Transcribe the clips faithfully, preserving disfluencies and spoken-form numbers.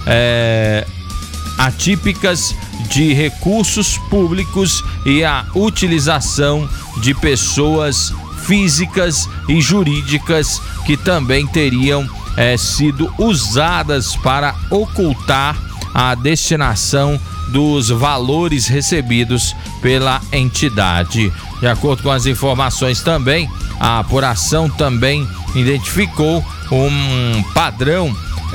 é, atípicas de recursos públicos e a utilização de pessoas físicas e jurídicas que também teriam é, sido usadas para ocultar a destinação dos valores recebidos pela entidade. De acordo com as informações também, a apuração também identificou um padrão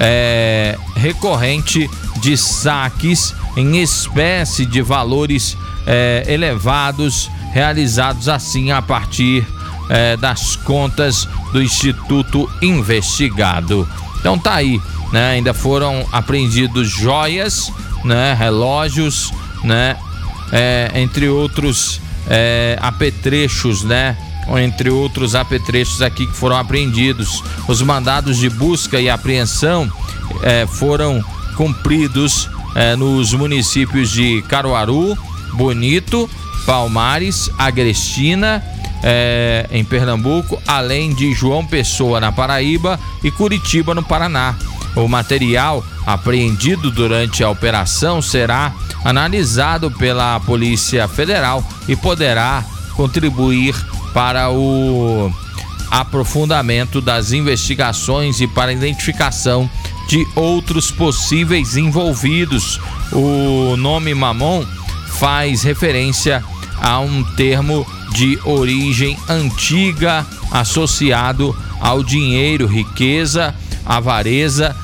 é, recorrente de saques em espécie de valores é, elevados, realizados assim a partir é, das contas do Instituto investigado. Então tá aí, né? Ainda foram apreendidos joias, né? Relógios, né? É, entre outros é, apetrechos, né? Entre outros apetrechos aqui que foram apreendidos. Os mandados de busca e apreensão é, foram cumpridos é, nos municípios de Caruaru, Bonito, Palmares, Agrestina, é, em Pernambuco, além de João Pessoa, na Paraíba, e Curitiba, no Paraná. O material apreendido durante a operação será analisado pela Polícia Federal e poderá contribuir para o aprofundamento das investigações e para a identificação de outros possíveis envolvidos. O nome Mamon faz referência a um termo de origem antiga associado ao dinheiro, riqueza, avareza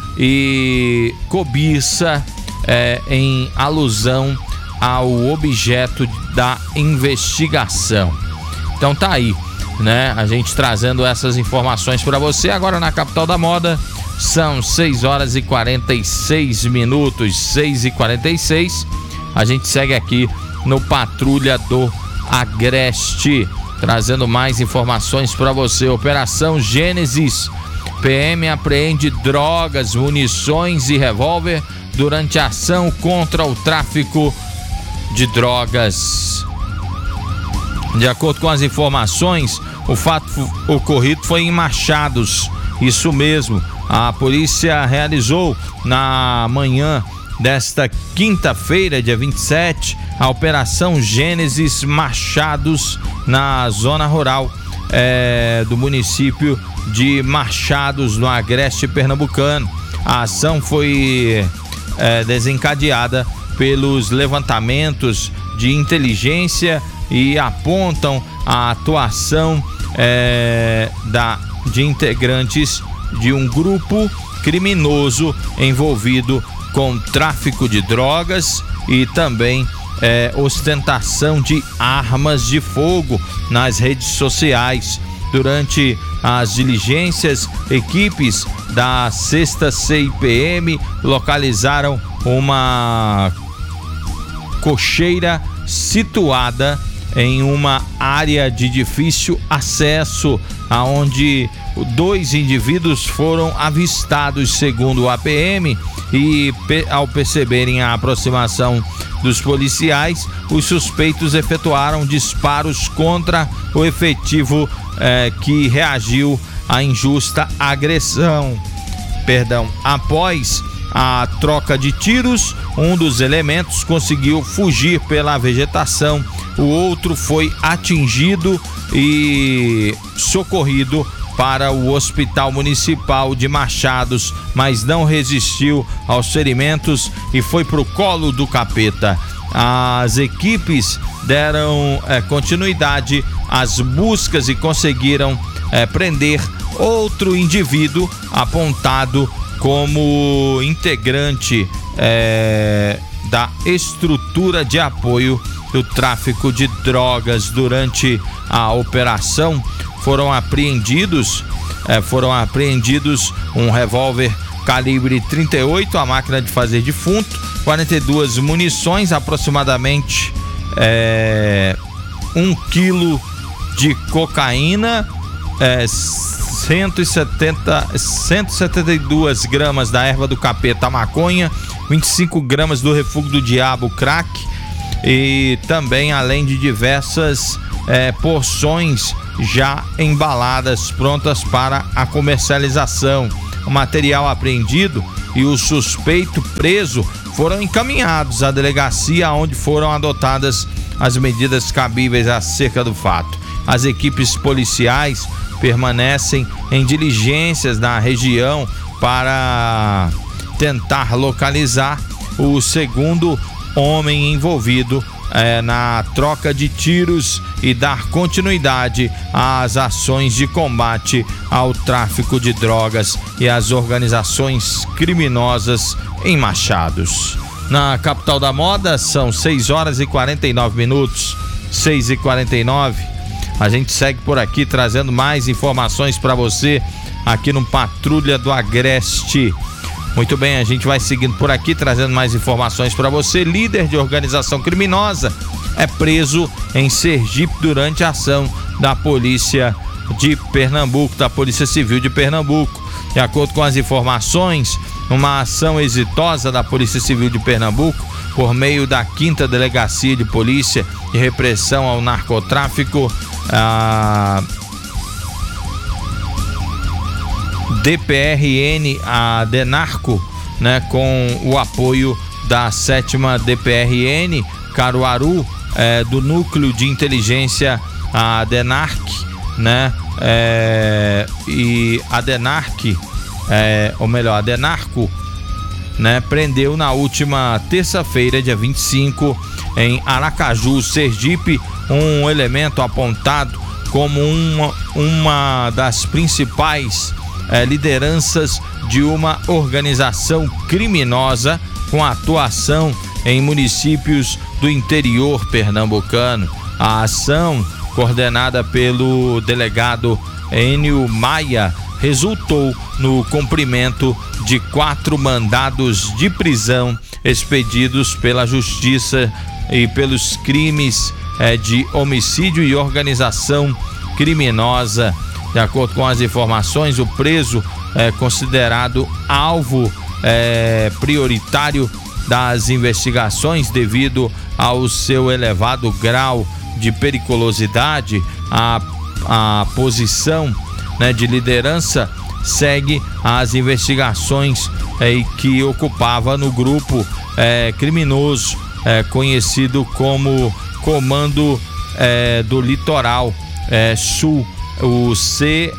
e cobiça, é, em alusão ao objeto da investigação. Então tá aí, né? A gente trazendo essas informações para você agora na capital da moda. São seis horas e quarenta e seis minutos, seis e quarenta e seis. A gente segue aqui no Patrulha do Agreste, trazendo mais informações para você. Operação Gênesis. P M apreende drogas, munições e revólver durante a ação contra o tráfico de drogas. De acordo com as informações, o fato ocorrido foi em Machados. Isso mesmo, a polícia realizou na manhã desta quinta-feira, dia vinte e sete, a Operação Gênesis Machados, na zona rural é, do município de Machados, no Agreste Pernambucano. A ação foi é, desencadeada pelos levantamentos de inteligência e apontam a atuação é, da, de integrantes de um grupo criminoso envolvido com tráfico de drogas e também é, ostentação de armas de fogo nas redes sociais. Durante as diligências, equipes da sexta C I P M localizaram uma cocheira situada em uma área de difícil acesso, aonde dois indivíduos foram avistados, segundo o A P M, e ao perceberem a aproximação dos policiais, os suspeitos efetuaram disparos contra o efetivo eh, que reagiu à injusta agressão. Perdão, após a troca de tiros, um dos elementos conseguiu fugir pela vegetação, o outro foi atingido e socorrido para o Hospital Municipal de Machados, mas não resistiu aos ferimentos e foi pro colo do capeta. As equipes deram é, continuidade às buscas e conseguiram é, prender outro indivíduo apontado como integrante é, da estrutura de apoio do tráfico de drogas. Durante a operação foram apreendidos é, foram apreendidos um revólver calibre trinta e oito, a máquina de fazer defunto, quarenta e duas munições, aproximadamente é, um quilo de cocaína, é, cento e setenta, cento e setenta e duas gramas da erva do capeta, maconha, vinte e cinco gramas do refúgio do diabo, crack, e também além de diversas é, porções já embaladas, prontas para a comercialização. o material apreendido e o suspeito preso foram encaminhados à delegacia, onde foram adotadas as medidas cabíveis acerca do fato. As equipes policiais permanecem em diligências na região para tentar localizar o segundo homem envolvido é, na troca de tiros e dar continuidade às ações de combate ao tráfico de drogas e às organizações criminosas em Machados. Na capital da moda são seis horas e quarenta e nove minutos, seis e quarenta e nove. A gente segue por aqui trazendo mais informações para você aqui no Patrulha do Agreste. Muito bem, a gente vai seguindo por aqui trazendo mais informações para você. Líder de organização criminosa é preso em Sergipe durante a ação da Polícia de Pernambuco, da Polícia Civil de Pernambuco. De acordo com as informações, uma ação exitosa da Polícia Civil de Pernambuco, por meio da quinta Delegacia de Polícia de Repressão ao Narcotráfico, a D P R N, a Denarco, né, com o apoio da sétima D P R N Caruaru, é, do Núcleo de Inteligência, a Denarc, né, é, e a Denarc, é, ou melhor, a Denarco, né, prendeu na última terça-feira, dia vinte e cinco, em Aracaju, Sergipe, um elemento apontado como uma, uma das principais É, lideranças de uma organização criminosa com atuação em municípios do interior pernambucano. A ação, coordenada pelo delegado Enio Maia, resultou no cumprimento de quatro mandados de prisão expedidos pela Justiça e pelos crimes é, de homicídio e organização criminosa. De acordo com as informações, o preso é considerado alvo é, prioritário das investigações devido ao seu elevado grau de periculosidade. A, a posição, né, de liderança segue as investigações é, que ocupava no grupo é, criminoso é, conhecido como Comando é, do Litoral é, Sul, o C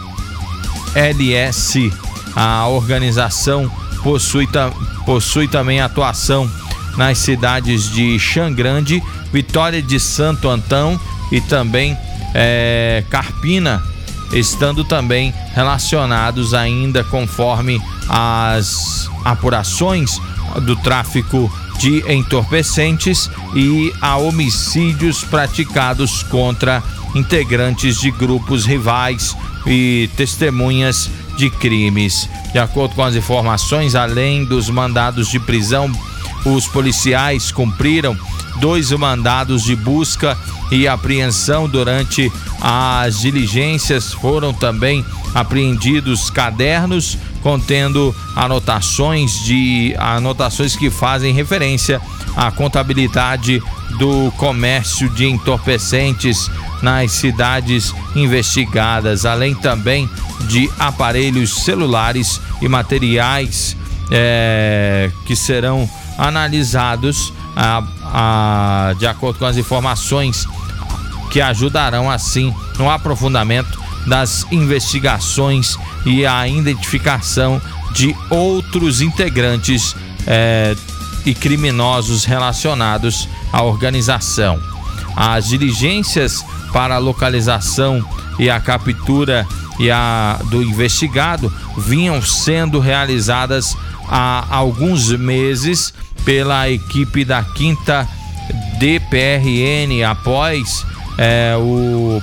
L S. A organização possui, possui também atuação nas cidades de Xangrande, Vitória de Santo Antão e também é, Carpina, estando também relacionados ainda, conforme as apurações, do tráfico de entorpecentes e a homicídios praticados contra integrantes de grupos rivais e testemunhas de crimes. De acordo com as informações, além dos mandados de prisão, os policiais cumpriram dois mandados de busca e apreensão. Durante as diligências foram também apreendidos cadernos contendo anotações de anotações que fazem referência à contabilidade do comércio de entorpecentes nas cidades investigadas, além também de aparelhos celulares e materiais é, que serão analisados a, a, de acordo com as informações, que ajudarão assim no aprofundamento das investigações e a identificação de outros integrantes é, e criminosos relacionados à organização. As diligências para a localização e a captura e a do investigado vinham sendo realizadas há alguns meses pela equipe da quinta D P R N após é, o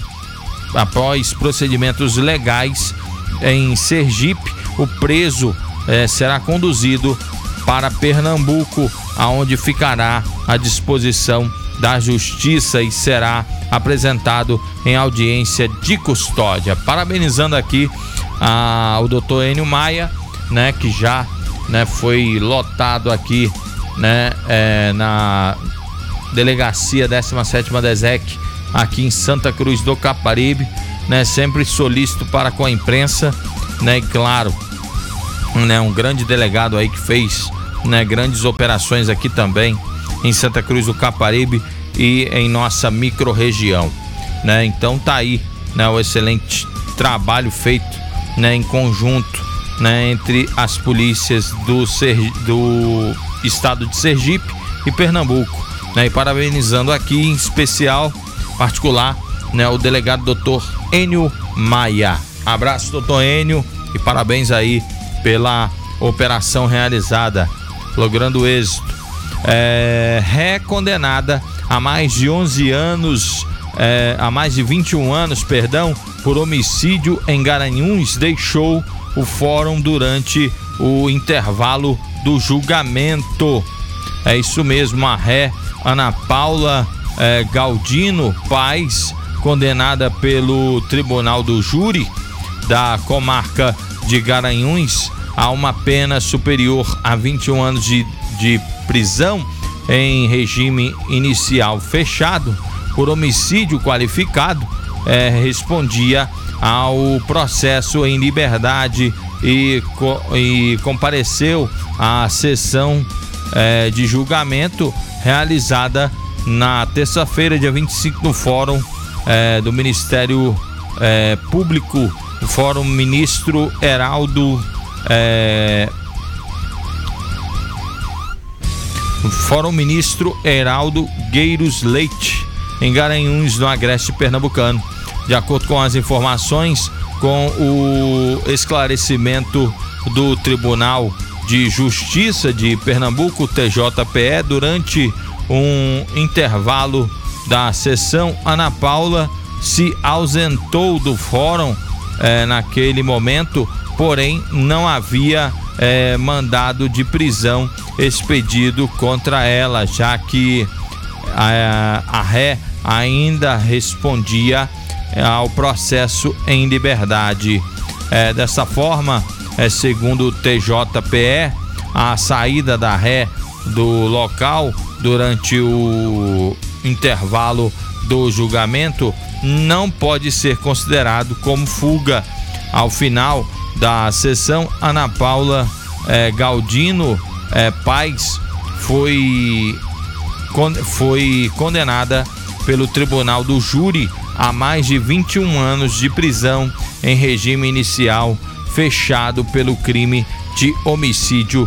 após procedimentos legais em Sergipe. O preso é, será conduzido para Pernambuco, aonde ficará à disposição da Justiça e será apresentado em audiência de custódia. Parabenizando aqui a, o doutor Enio Maia, né, que já, né, foi lotado aqui, né, é, na delegacia décima sétima DESEC aqui em Santa Cruz do Caparibe, né, sempre solícito para com a imprensa, né, e claro, né, um grande delegado aí que fez, né, grandes operações aqui também em Santa Cruz do Caparibe e em nossa microrregião, né? Então tá aí, né, o excelente trabalho feito, né, em conjunto, né, entre as polícias do, Sergi- do estado de Sergipe e Pernambuco, né? E parabenizando aqui em especial particular, né, o delegado doutor Enio Maia. Abraço, doutor Enio, e parabéns aí pela operação realizada, logrando êxito. É, ré condenada a mais de onze anos, é, a mais de vinte e um anos, perdão, por homicídio em Garanhuns, deixou o fórum durante o intervalo do julgamento. É isso mesmo, a ré Ana Paula é, Galdino Paz, condenada pelo Tribunal do Júri da comarca de Garanhuns a uma pena superior a vinte e um anos de, de prisão em regime inicial fechado por homicídio qualificado, é, respondia ao processo em liberdade e, co, e compareceu à sessão é, de julgamento realizada na terça-feira, dia vinte e cinco, no Fórum é, do Ministério é, Público, o Fórum Ministro Heraldo é, Fórum Ministro Heraldo Gueiros Leite, em Garanhuns, no Agreste Pernambucano. De acordo com as informações, com o esclarecimento do Tribunal de Justiça de Pernambuco, T J P E, durante um intervalo da sessão, Ana Paula se ausentou do fórum eh, naquele momento, porém não havia eh, mandado de prisão expedido contra ela, já que a, a ré ainda respondia ao processo em liberdade. É, dessa forma, é, segundo o T J P E, a saída da ré do local durante o intervalo do julgamento não pode ser considerado como fuga. Ao final da sessão, Ana Paula é, Galdino é, Paz foi, con- foi condenada pelo Tribunal do Júri a mais de vinte e um anos de prisão em regime inicial fechado pelo crime de homicídio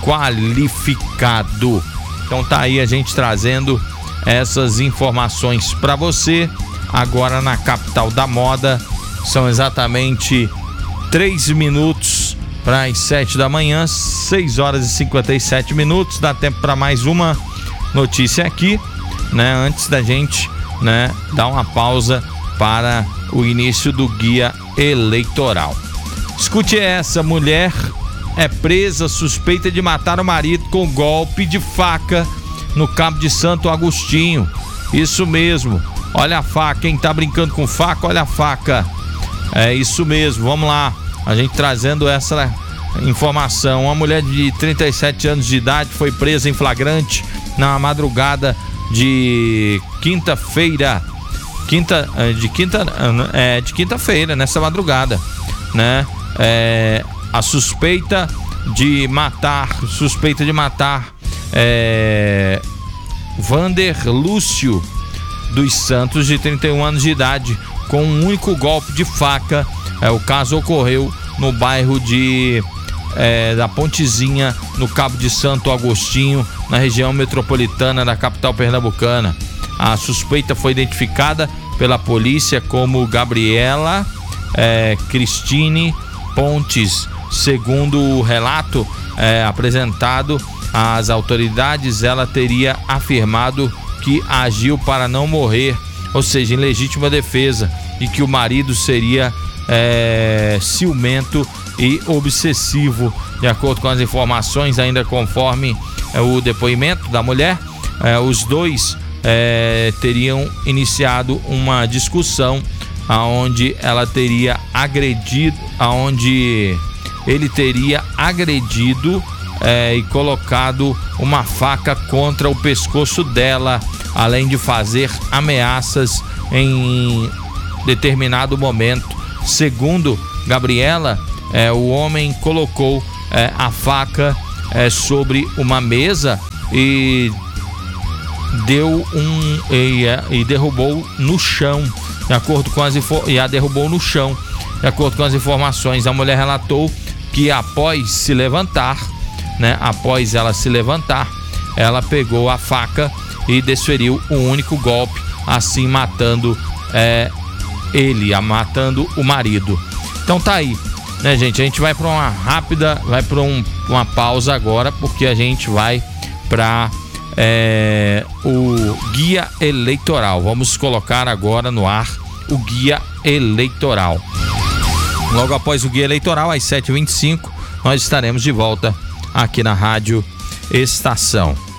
qualificado. Então tá aí a gente trazendo essas informações para você agora na capital da moda. São exatamente três minutos para as sete da manhã, seis horas e cinquenta e sete minutos. Dá tempo para mais uma notícia aqui, né? Antes da gente, né, dar uma pausa para o início do guia eleitoral. Escute essa: mulher é presa suspeita de matar o marido com golpe de faca no Cabo de Santo Agostinho. Isso mesmo, olha a faca, quem tá brincando com faca, olha a faca. É isso mesmo, vamos lá, a gente trazendo essa informação. Uma mulher de trinta e sete anos de idade foi presa em flagrante na madrugada de quinta-feira, quinta, de quinta, é, de quinta-feira, nessa madrugada, né? É, a suspeita de matar, suspeita de matar é, Vander Lúcio dos Santos, de trinta e um anos de idade, com um único golpe de faca. É, o caso ocorreu no bairro de é, da Pontezinha, no Cabo de Santo Agostinho, na região metropolitana da capital pernambucana. A suspeita foi identificada pela polícia como Gabriela é, Cristine Pontes. Segundo o relato é, apresentado às autoridades, ela teria afirmado que agiu para não morrer, ou seja, em legítima defesa, e que o marido seria é, ciumento e obsessivo. De acordo com as informações, ainda conforme é, o depoimento da mulher, é, os dois é, teriam iniciado uma discussão aonde ela teria agredido, aonde ele teria agredido é, e colocado uma faca contra o pescoço dela, além de fazer ameaças em determinado momento. Segundo Gabriela, é, o homem colocou é, a faca é, sobre uma mesa e deu um e, e derrubou no chão, de acordo com as e a derrubou no chão. De acordo com as informações, a mulher relatou que após se levantar, né, após ela se levantar, ela pegou a faca e desferiu um único golpe, assim matando é, ele, a matando o marido. Então tá aí, né, gente? A gente vai para uma rápida, vai para um, uma pausa agora, porque a gente vai para é, o guia eleitoral. Vamos colocar agora no ar o guia eleitoral. Logo após o guia eleitoral, às sete e vinte e cinco, nós estaremos de volta aqui na Rádio Estação.